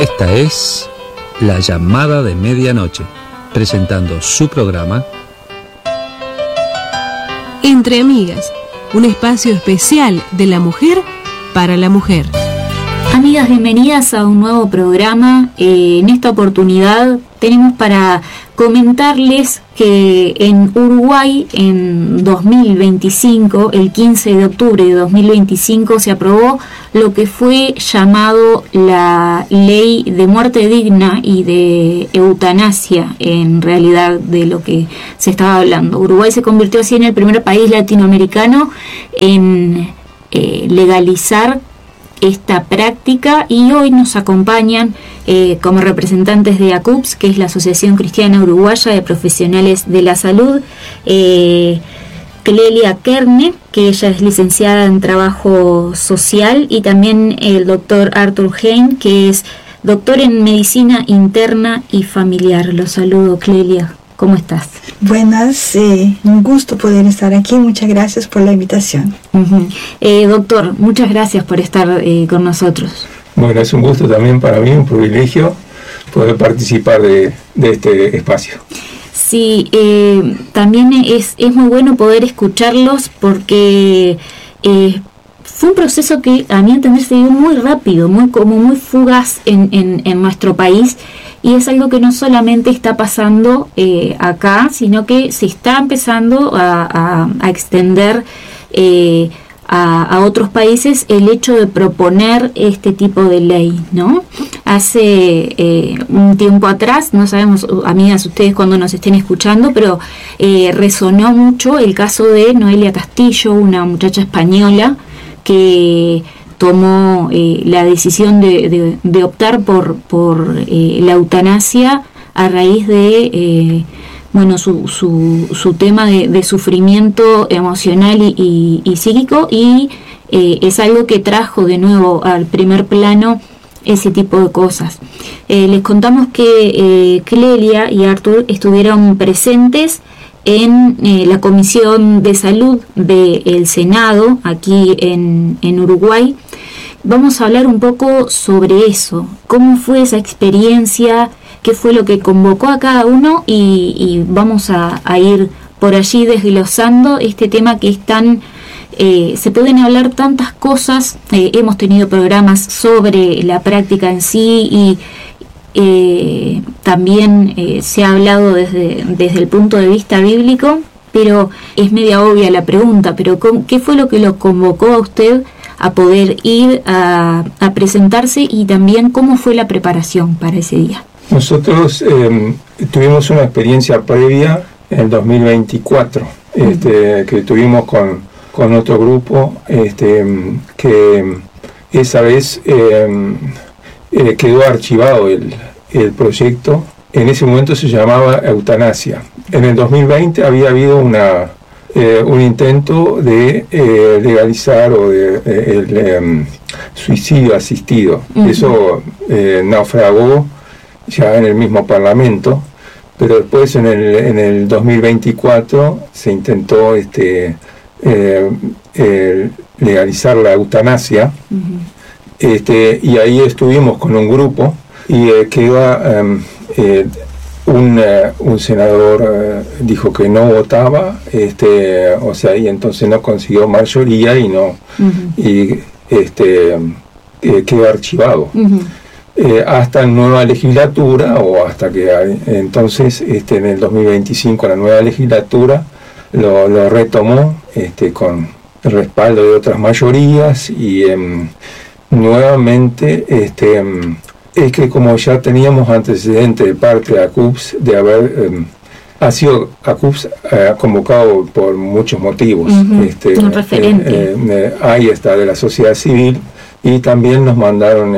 Esta es La Llamada de Medianoche, presentando su programa Entre Amigas, un espacio especial de la mujer para la mujer. Amigas, bienvenidas a un nuevo programa. En esta oportunidad tenemos para comentarles que en Uruguay, en 2025, el 15 de octubre de 2025, se aprobó lo que fue llamado la Ley de Muerte Digna y de Eutanasia, en realidad, de lo que se estaba hablando. Uruguay se convirtió así en el primer país latinoamericano en legalizar esta práctica, y hoy nos acompañan como representantes de ACUPS, que es la Asociación Cristiana Uruguaya de Profesionales de la Salud, Clelia Kerne, que ella es licenciada en Trabajo Social, y también el doctor Arthur Hein, que es doctor en Medicina Interna y Familiar. Los saludo, Clelia. ¿Cómo estás? Buenas, un gusto poder estar aquí. Muchas gracias por la invitación. Doctor, muchas gracias por estar con nosotros. Bueno, es un gusto también para mí, un privilegio poder participar de este espacio. Sí, también es muy bueno poder escucharlos porque fue un proceso que a mi entender se dio muy rápido, muy fugaz en nuestro país. Y es algo que no solamente está pasando acá, sino que se está empezando a extender a otros países el hecho de proponer este tipo de ley, ¿no? Hace un tiempo atrás, no sabemos, amigas, ustedes cuando nos estén escuchando, pero resonó mucho el caso de Noelia Castillo, una muchacha española que tomó la decisión de optar por la eutanasia a raíz de su tema de sufrimiento emocional y psíquico, y es algo que trajo de nuevo al primer plano ese tipo de cosas. Les contamos que Clelia y Arthur estuvieron presentes en la Comisión de Salud del Senado aquí en Uruguay. Vamos a hablar un poco sobre eso, cómo fue esa experiencia, qué fue lo que convocó a cada uno, y vamos a ir por allí desglosando este tema que es tan... se pueden hablar tantas cosas, hemos tenido programas sobre la práctica en sí, y también se ha hablado desde el punto de vista bíblico, pero es media obvia la pregunta, pero ¿qué fue lo que lo convocó a usted a poder ir a presentarse, y también cómo fue la preparación para ese día? Nosotros tuvimos una experiencia previa en el 2024, que tuvimos con otro grupo, que esa vez quedó archivado el proyecto. En ese momento se llamaba eutanasia. En el 2020 había habido un intento de legalizar el suicidio asistido. Eso naufragó ya en el mismo Parlamento, pero después en el 2024 se intentó legalizar la eutanasia, y ahí estuvimos con un grupo, y quedó un senador dijo que no votaba, y entonces no consiguió mayoría y no, quedó archivado. Hasta nueva legislatura, o hasta que entonces en el 2025 la nueva legislatura lo retomó con el respaldo de otras mayorías, y nuevamente es que como ya teníamos antecedentes de parte de ACUPS de haber ha sido ACUPS convocado por muchos motivos, un referente. Ahí está, de la sociedad civil, y también nos mandaron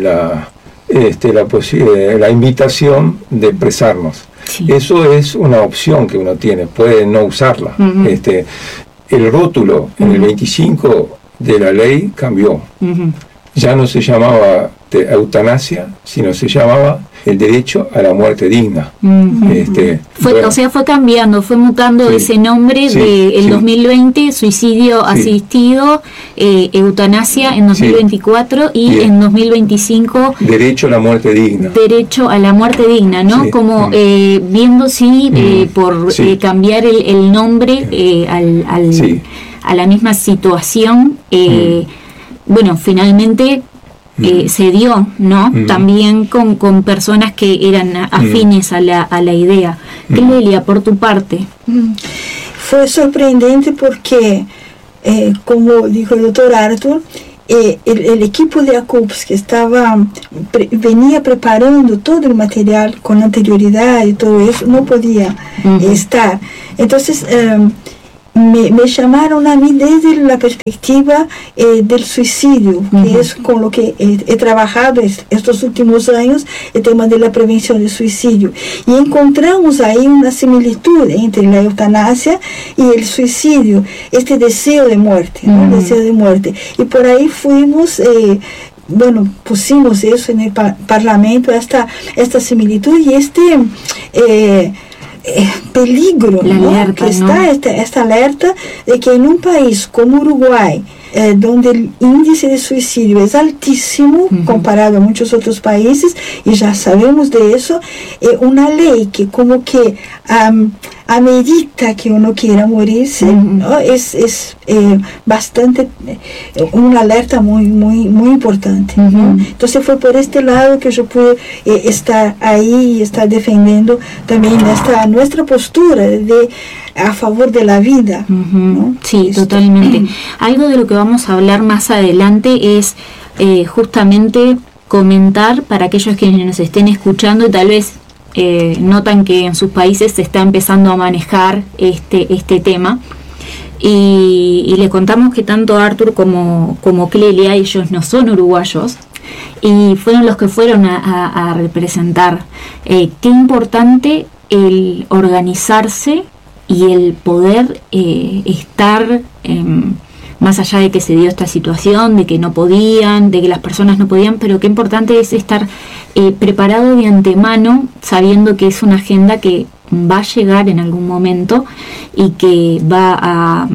la invitación de expresarnos. Sí. Eso es una opción que uno tiene, puede no usarla. El rótulo en el 25 de la ley cambió. Ya no se llamaba eutanasia, sino se llamaba el derecho a la muerte digna. O sea, fue cambiando, fue mutando ese nombre del 2020, suicidio asistido, eutanasia en 2024 y en 2025 derecho a la muerte digna. Derecho a la muerte digna, ¿no? Como viendo por cambiar el nombre a la misma situación, bueno, finalmente se dio, ¿no? También con personas que eran afines a la idea. Clelia, por tu parte. Fue sorprendente porque, como dijo el doctor Arthur, el equipo de ACUPS que venía preparando todo el material con anterioridad y todo eso, no podía estar. Entonces, me llamaron a mí desde la perspectiva del suicidio, que es con lo que he trabajado estos últimos años, el tema de la prevención del suicidio. Y encontramos ahí una similitud entre la eutanasia y el suicidio, este deseo de muerte, ¿no? Deseo de muerte. Y por ahí fuimos... pusimos eso en el Parlamento, esta similitud y peligro, alerta, que está esta alerta de que en un país como Uruguay, donde el índice de suicidio es altísimo comparado a muchos otros países, y ya sabemos de eso, una ley que como que amerita que uno quiera morirse, ¿no? Es bastante una alerta muy importante, ¿no? Entonces fue por este lado que yo pude estar ahí y estar defendiendo también nuestra postura a favor de la vida, ¿no? Sí, totalmente. Algo de lo que vamos a hablar más adelante es justamente comentar para aquellos que nos estén escuchando y tal vez notan que en sus países se está empezando a manejar este tema, y les contamos que tanto Arthur como Clelia, ellos no son uruguayos y fueron los que fueron a representar. Qué importante el organizarse y el poder estar más allá de que se dio esta situación, de que no podían, de que las personas no podían, pero qué importante es estar preparado de antemano, sabiendo que es una agenda que va a llegar en algún momento y que va a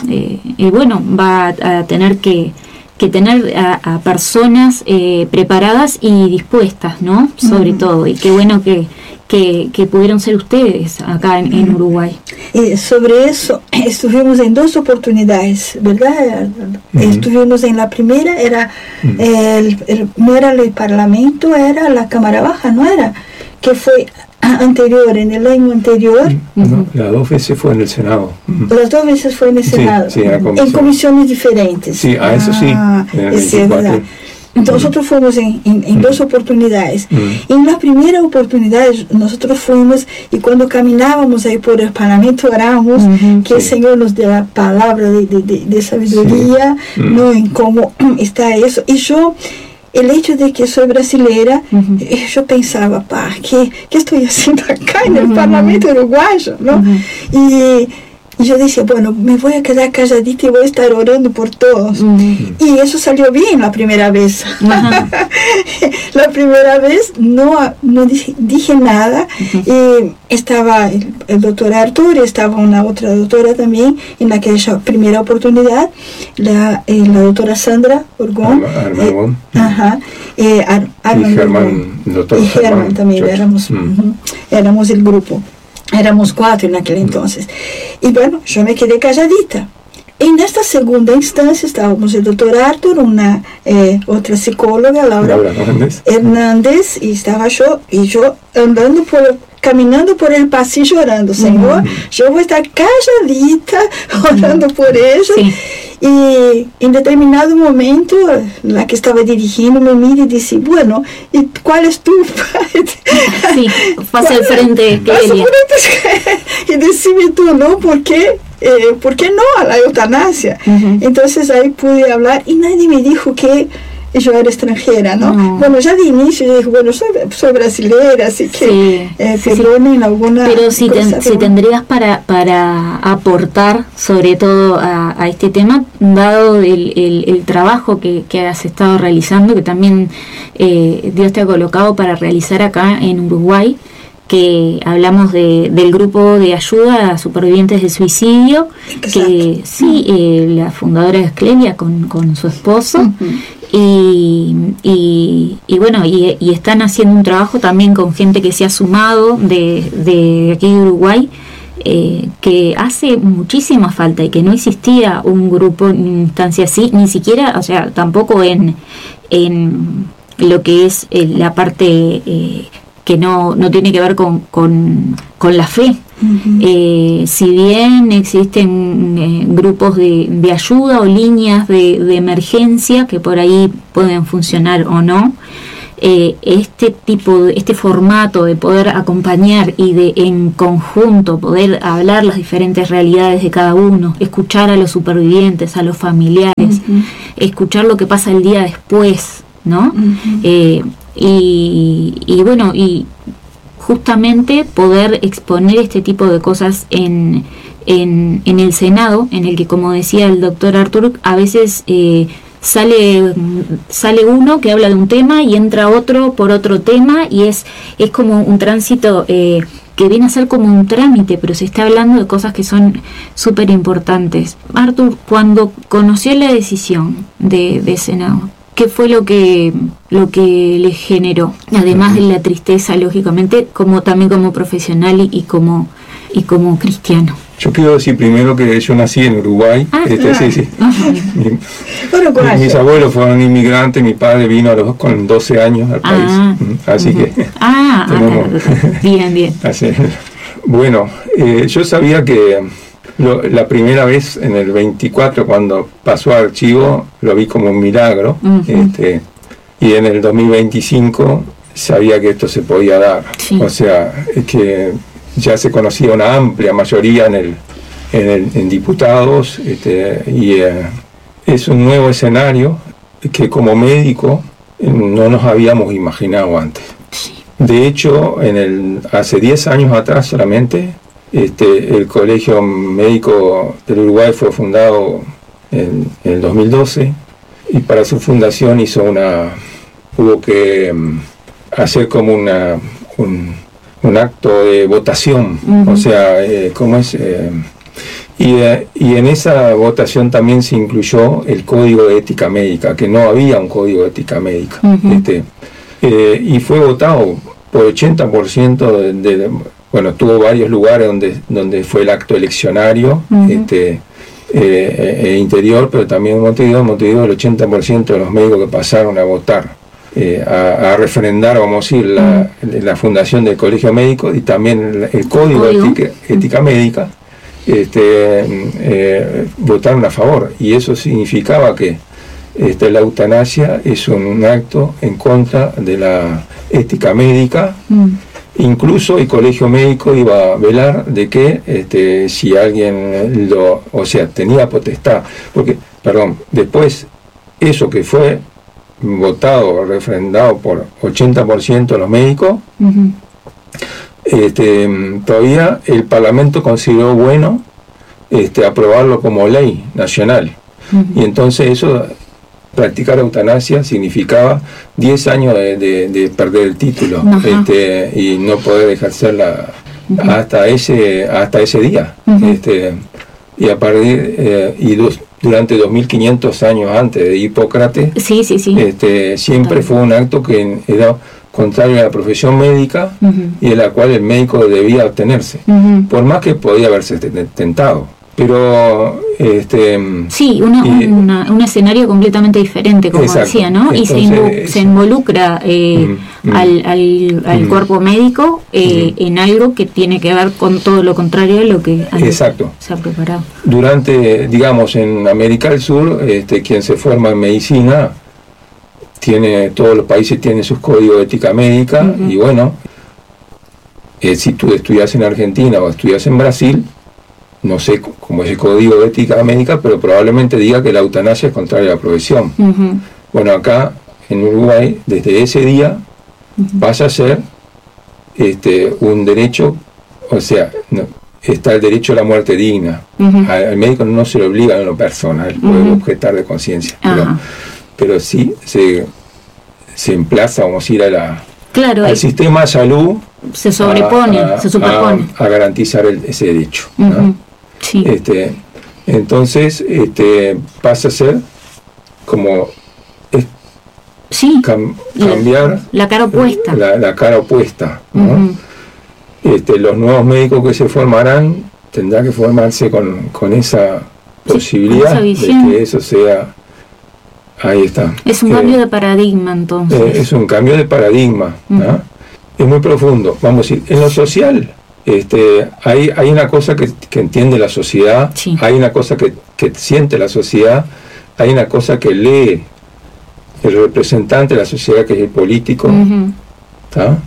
tener que tener a personas preparadas y dispuestas, ¿no? Sobre todo, y qué bueno que pudieron ser ustedes acá en Uruguay. Sobre eso estuvimos en 2 oportunidades, ¿verdad? Estuvimos en la primera, no era el Parlamento, era la Cámara Baja, ¿no era? Que fue anterior, en el año anterior. No, las 2 veces fue en el Senado. Las 2 veces fue en el Senado, en comisiones diferentes. Sí, a eso sí. Es verdad. Nosotros fuimos en 2 oportunidades. En la primera oportunidad nosotros fuimos, y cuando caminábamos ahí por el Parlamento oramos que el Señor nos dé la palabra de sabiduría, ¿no? En cómo está eso. Y yo, el hecho de que soy brasileira, yo pensaba, ¿qué estoy haciendo acá en el Parlamento uruguayo, ¿no? Y yo decía, bueno, me voy a quedar calladita y voy a estar orando por todos. Y eso salió bien la primera vez. La primera vez no dije nada. Y estaba el doctor Arthur, estaba una otra doctora también en aquella primera oportunidad, la doctora Sandra Orgón. Y Germán también, éramos el grupo. Éramos 4 en aquel entonces. Y bueno, yo me quedé calladita. En esta segunda instancia estábamos el doctor Arthur, una otra psicóloga, Laura Hernández, y estaba yo caminando por el pasillo orando, Señor, yo voy a estar calladita orando por ellos. Y en determinado momento la que estaba dirigiendo me mira y dice, bueno, ¿y cuál es tu parte? Sí, pasa al frente, Clelia. Y decime tú, ¿no? ¿Por qué no a la eutanasia? Entonces ahí pude hablar y nadie me dijo que yo era extranjera, ¿no? Bueno, ya de inicio yo dije, bueno, soy brasileña, así que perdonen alguna. Pero si tendrías para aportar sobre todo a este tema, dado el trabajo que has estado realizando, que también Dios te ha colocado para realizar acá en Uruguay, que hablamos del grupo de ayuda a supervivientes de suicidio. Exacto. Que sí, la fundadora es Clelia con su esposo. Y bueno, y están haciendo un trabajo también con gente que se ha sumado de aquí de Uruguay, que hace muchísima falta, y que no existía un grupo, una instancia así, ni siquiera, o sea, tampoco en lo que es la parte que no tiene que ver con la fe. Si bien existen grupos de ayuda o líneas de emergencia que por ahí pueden funcionar o no, este formato de poder acompañar y de en conjunto poder hablar las diferentes realidades de cada uno, escuchar a los supervivientes, a los familiares, escuchar lo que pasa el día después, ¿no? Y bueno, y justamente poder exponer este tipo de cosas en el Senado, en el que, como decía el doctor Artur, a veces sale uno que habla de un tema y entra otro por otro tema, y es como un tránsito que viene a ser como un trámite, pero se está hablando de cosas que son súper importantes. Artur, cuando conoció la decisión de Senado, ¿qué fue lo que le generó? Además de la tristeza, lógicamente, también como profesional y como cristiano. Yo quiero decir primero que yo nací en Uruguay. Sí. Mis abuelos fueron inmigrantes, mi padre vino con 12 años al país. Así que... Bien. Así, bueno, yo sabía que la primera vez en el 24, cuando pasó a archivo, lo vi como un milagro. Y en el 2025 sabía que esto se podía dar. Sí. O sea, es que ya se conocía una amplia mayoría en diputados, y es un nuevo escenario que como médico no nos habíamos imaginado antes. Sí. De hecho, hace 10 años atrás solamente, el Colegio Médico del Uruguay fue fundado en el 2012, y para su fundación hubo que hacer como un acto de votación, o sea, y en esa votación también se incluyó el Código de Ética Médica, que no había un Código de Ética Médica, y fue votado por 80% bueno, tuvo varios lugares donde fue el acto eleccionario, interior, pero también en Montevideo el 80% de los médicos que pasaron a votar, a refrendar, vamos a decir, la fundación del Colegio Médico, y también el Código de Ética Médica, votaron a favor, y eso significaba que la eutanasia es un acto en contra de la ética médica. Incluso el Colegio Médico iba a velar de que si alguien tenía potestad, porque, después eso que fue votado, refrendado por 80% de los médicos, todavía el Parlamento consideró bueno aprobarlo como ley nacional. Y entonces eso, practicar eutanasia significaba 10 años de perder el título, y no poder ejercerla hasta ese día. Y a partir durante 2500 años antes de Hipócrates, siempre fue un acto que era contrario a la profesión médica, y de la cual el médico debía abstenerse, por más que podía haberse tentado. Pero un escenario completamente diferente, como decía, ¿no? Entonces, y se involucra al cuerpo médico en algo que tiene que ver con todo lo contrario de lo que se ha preparado. Digamos, en América del Sur, quien se forma en medicina, todos los países tienen sus códigos de ética médica, y bueno, si tú estudias en Argentina o estudias en Brasil, no sé cómo es el código de ética médica, pero probablemente diga que la eutanasia es contraria a la profesión. Bueno, acá en Uruguay, desde ese día, pasa a ser un derecho, o sea, está el derecho a la muerte digna. Al médico no se le obliga en lo personal, puede objetar de conciencia, pero sí se emplaza, vamos a ir al sistema de salud, se sobrepone, se superpone a garantizar ese derecho, ¿no? Sí. Entonces pasa a ser como cambiar la cara opuesta, la cara opuesta, ¿no? Los nuevos médicos que se formarán tendrán que formarse con esa posibilidad de que eso sea. Ahí está. Es un cambio de paradigma, entonces. Es un cambio de paradigma, ¿no? Es muy profundo. Vamos a decir, en lo social, hay una cosa que entiende la sociedad, hay una cosa que siente la sociedad, hay una cosa que lee el representante de la sociedad, que es el político, ¿tá?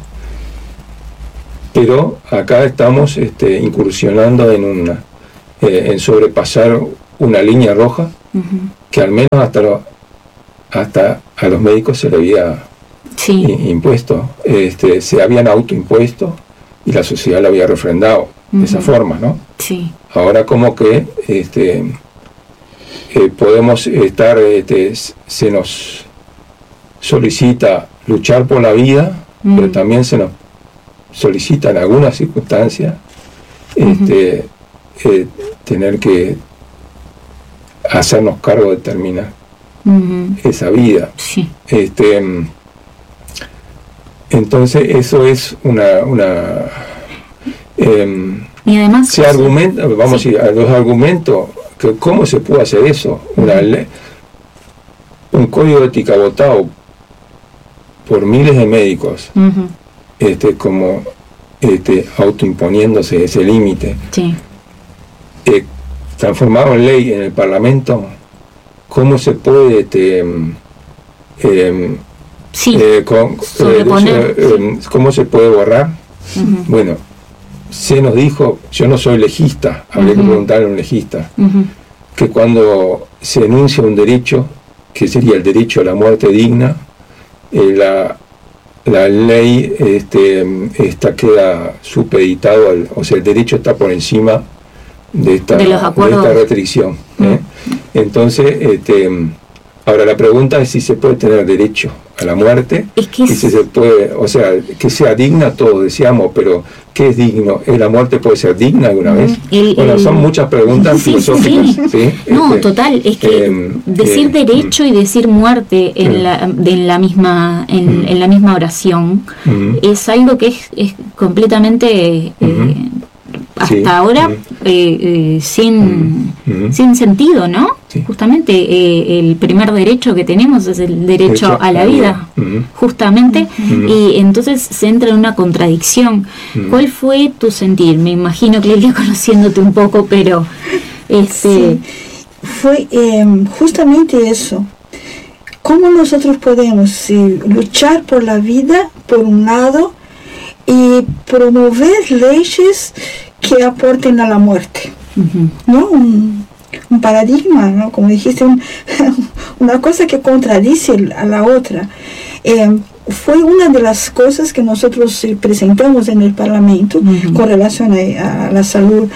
Pero acá estamos incursionando en sobrepasar una línea roja que al menos hasta a los médicos se le había impuesto, se habían autoimpuesto y la sociedad lo había refrendado de esa forma, ¿no? Sí. Ahora como que podemos estar, se nos solicita luchar por la vida, pero también se nos solicita en algunas circunstancias tener que hacernos cargo de terminar esa vida. Sí. Entonces eso es y además se argumenta, vamos a ir a los argumentos, que cómo se puede hacer eso, una ley, un código de ética votado por miles de médicos, como autoimponiéndose ese límite, transformado en ley en el Parlamento. ¿Cómo se puede cómo se puede borrar? Bueno, se nos dijo, yo no soy legista, habría que preguntarle a un legista, que cuando se enuncia un derecho, que sería el derecho a la muerte digna, la ley queda supeditado o sea, el derecho está por encima de esta restricción. Entonces, ahora la pregunta es si se puede tener derecho a la muerte, y si se puede, o sea, que sea digna, todos deseamos, pero ¿qué es digno? ¿La muerte puede ser digna alguna vez? Son muchas preguntas filosóficas. ¿Sí? No, total, es que decir derecho y decir muerte en la misma oración es algo que es completamente hasta ahora sin sentido, ¿no? Sí. Justamente el primer derecho que tenemos es el derecho a la vida, justamente, y entonces se entra en una contradicción. ¿Cuál fue tu sentir? Me imagino, Clelia, conociéndote un poco, pero sí, fue justamente eso. ¿Cómo nosotros podemos luchar por la vida, por un lado, y promover leyes que aporten a la muerte? ¿No? Un paradigma, ¿no? Como dijiste, una cosa que contradice a la otra. Fue una de las cosas que nosotros presentamos en el Parlamento con relación a la salud,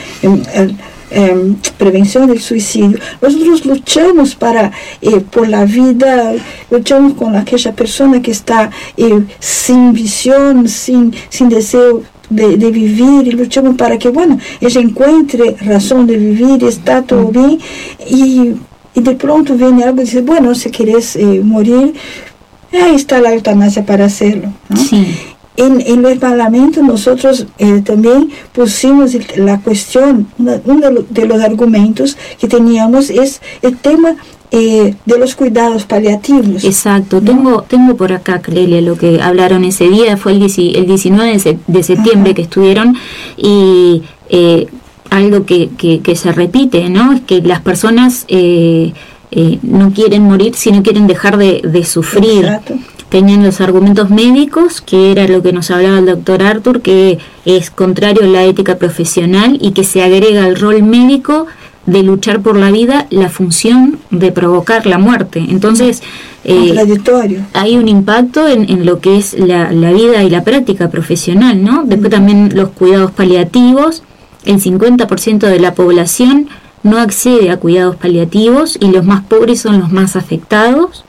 prevención del suicidio. Nosotros luchamos por la vida, luchamos con aquella persona que está sin visión, sin deseo de vivir, y luchamos para que, ella encuentre razón de vivir, está todo bien, y de pronto viene algo y dice, si quieres morir, ahí está la eutanasia para hacerlo, ¿no? Sí. En el Parlamento nosotros también pusimos la cuestión, uno de los argumentos que teníamos es el tema de los cuidados paliativos. Exacto, ¿no? Tengo por acá, Clelia, lo que hablaron ese día, fue el 19 de septiembre que estuvieron, y algo que se repite, ¿no? Es que las personas no quieren morir, sino quieren dejar de sufrir. Exacto. Tenían los argumentos médicos, que era lo que nos hablaba el doctor Arthur, que es contrario a la ética profesional y que se agrega al rol médico de luchar por la vida la función de provocar la muerte. Entonces, hay un impacto en lo que es la vida y la práctica profesional, ¿no? Después también los cuidados paliativos. El 50% de la población no accede a cuidados paliativos y los más pobres son los más afectados.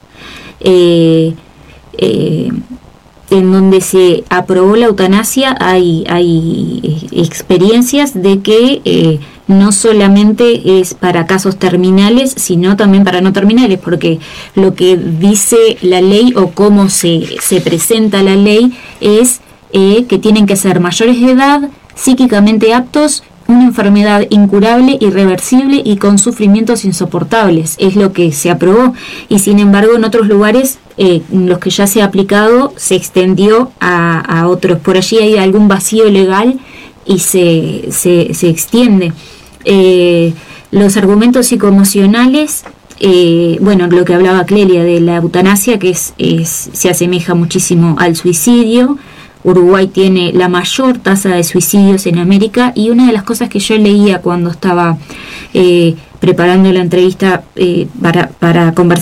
En donde se aprobó la eutanasia hay experiencias de que no solamente es para casos terminales, sino también para no terminales, porque lo que dice la ley o cómo se presenta la ley es que tienen que ser mayores de edad, psíquicamente aptos, una enfermedad incurable, irreversible y con sufrimientos insoportables. Es lo que se aprobó. Y sin embargo, en otros lugares, los que ya se ha aplicado, se extendió a otros. Por allí hay algún vacío legal y se extiende. Los argumentos psicoemocionales, bueno, lo que hablaba Clelia de la eutanasia, que se asemeja muchísimo al suicidio. Uruguay tiene la mayor tasa de suicidios en América, y una de las cosas que yo leía cuando estaba preparando la entrevista para conversar